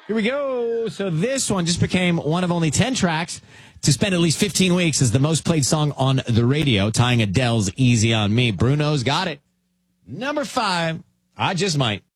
Here we go. So this one just became one of only 10 tracks to spend at least 15 weeks as the most played song on the radio, tying Adele's Easy on Me. Bruno's got it. Number 5, I Just Might.